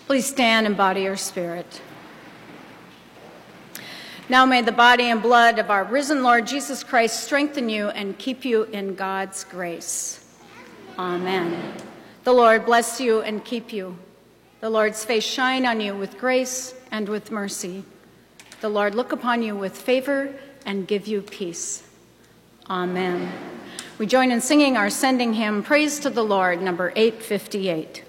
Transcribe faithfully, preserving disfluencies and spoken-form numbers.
Please stand and body your spirit. Now may the body and blood of our risen Lord Jesus Christ strengthen you and keep you in God's grace. Amen. The Lord bless you and keep you. The Lord's face shine on you with grace and with mercy. The Lord look upon you with favor and give you peace. Amen. We join in singing our sending hymn, Praise to the Lord, number eight fifty-eight.